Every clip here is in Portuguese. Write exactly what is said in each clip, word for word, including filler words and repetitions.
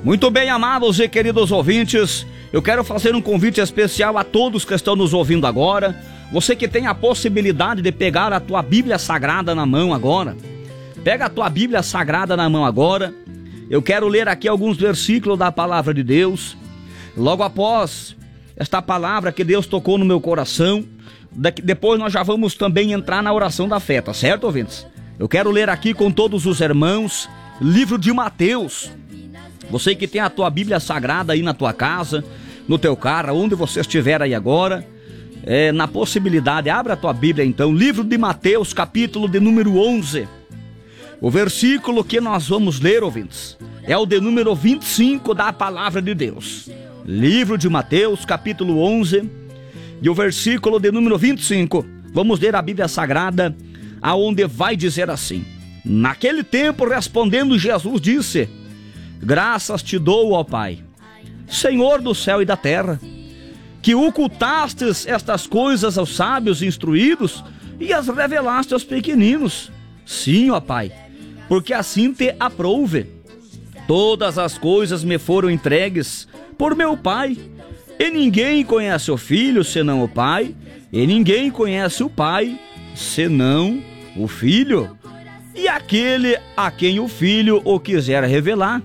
Muito bem, amados e queridos ouvintes, eu quero fazer um convite especial a todos que estão nos ouvindo agora. Você que tem a possibilidade de pegar a tua Bíblia Sagrada na mão agora, pega a tua Bíblia Sagrada na mão agora. Eu quero ler aqui alguns versículos da Palavra de Deus. Logo após esta palavra que Deus tocou no meu coração, depois nós já vamos também entrar na oração da fé, tá certo, ouvintes? Eu quero ler aqui com todos os irmãos, livro de Mateus. Você que tem a tua Bíblia Sagrada aí na tua casa, no teu carro, onde você estiver aí agora, é, na possibilidade, abra a tua Bíblia então, livro de Mateus, capítulo de número onze. O versículo que nós vamos ler, ouvintes, é o de número vinte e cinco da Palavra de Deus. Livro de Mateus, capítulo onze, e o versículo de número vinte e cinco. Vamos ler a Bíblia Sagrada, aonde vai dizer assim: naquele tempo, respondendo Jesus, disse: graças te dou, ó Pai, Senhor do céu e da terra, que ocultastes estas coisas aos sábios instruídos e as revelaste aos pequeninos. Sim, ó Pai, porque assim te aprouve. Todas as coisas me foram entregues por meu Pai, e ninguém conhece o Filho senão o Pai, e ninguém conhece o Pai senão o Filho, e aquele a quem o Filho o quiser revelar.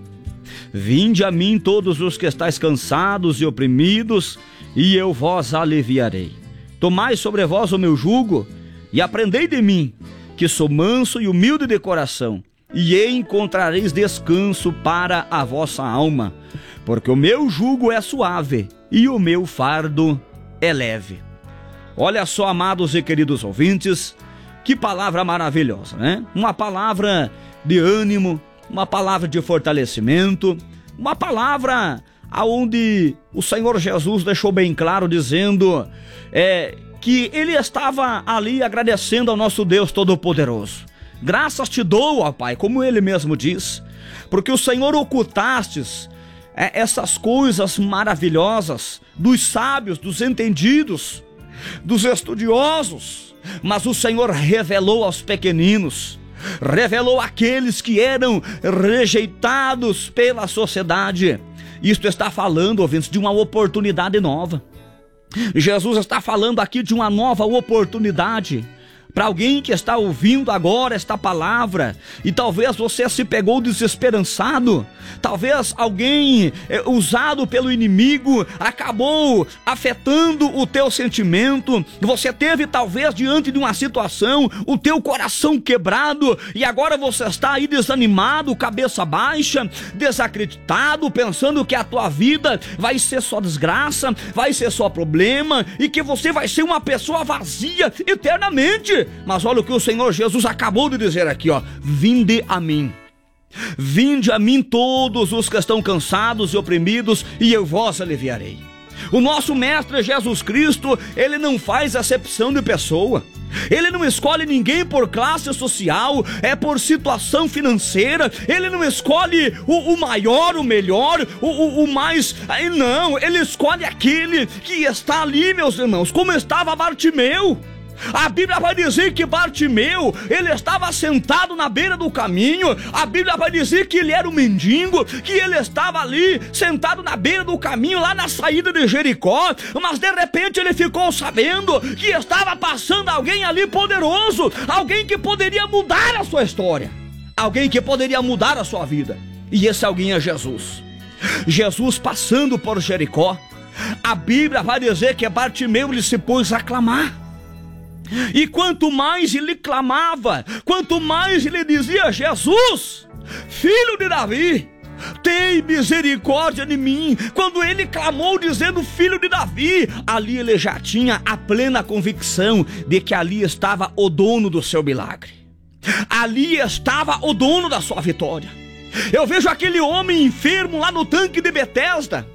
Vinde a mim todos os que estáis cansados e oprimidos, e eu vos aliviarei. Tomai sobre vós o meu jugo, e aprendei de mim, que sou manso e humilde de coração, e encontrareis descanso para a vossa alma, porque o meu jugo é suave, e o meu fardo é leve. Olha só, amados e queridos ouvintes, que palavra maravilhosa, né? Uma palavra de ânimo, uma palavra de fortalecimento, uma palavra aonde o Senhor Jesus deixou bem claro, dizendo é, que Ele estava ali agradecendo ao nosso Deus Todo-Poderoso. Graças te dou, ó Pai, como Ele mesmo diz, porque o Senhor ocultastes é, essas coisas maravilhosas dos sábios, dos entendidos, dos estudiosos, mas o Senhor revelou aos pequeninos, revelou àqueles que eram rejeitados pela sociedade. Isto está falando, ouvintes, de uma oportunidade nova. Jesus está falando aqui de uma nova oportunidade para alguém que está ouvindo agora esta palavra, e talvez você se pegou desesperançado, talvez alguém é, usado pelo inimigo acabou afetando o teu sentimento, você teve talvez diante de uma situação o teu coração quebrado, e agora você está aí desanimado, cabeça baixa, desacreditado, pensando que a tua vida vai ser só desgraça, vai ser só problema, e que você vai ser uma pessoa vazia eternamente. Mas olha o que o Senhor Jesus acabou de dizer aqui, ó: vinde a mim, vinde a mim todos os que estão cansados e oprimidos, e eu vos aliviarei. O nosso mestre Jesus Cristo, ele não faz acepção de pessoa, ele não escolhe ninguém por classe social, é por situação financeira, ele não escolhe o, o maior, o melhor, o, o, o mais, não, ele escolhe aquele que está ali, meus irmãos, como estava Bartimeu. A Bíblia vai dizer que Bartimeu, ele estava sentado na beira do caminho. A Bíblia vai dizer que ele era um mendigo, que ele estava ali sentado na beira do caminho, lá na saída de Jericó. Mas de repente ele ficou sabendo que estava passando alguém ali poderoso, alguém que poderia mudar a sua história, alguém que poderia mudar a sua vida. E esse alguém é Jesus. Jesus passando por Jericó, a Bíblia vai dizer que Bartimeu ele se pôs a clamar. E quanto mais ele clamava, quanto mais ele dizia: Jesus, filho de Davi, tem misericórdia de mim. Quando ele clamou dizendo filho de Davi, ali ele já tinha a plena convicção de que ali estava o dono do seu milagre, ali estava o dono da sua vitória. Eu vejo aquele homem enfermo lá no tanque de Betesda,